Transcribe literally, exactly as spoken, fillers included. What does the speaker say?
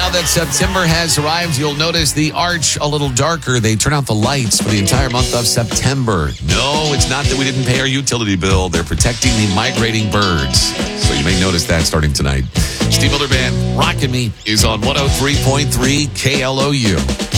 Now that September has arrived, you'll notice the arch a little darker. They turn out the lights for the entire month of September. No, it's not that we didn't pay our utility bill. They're protecting the migrating birds. So you may notice that starting tonight. Steve Miller Band, Rockin' Me, is on one oh three point three K L O U.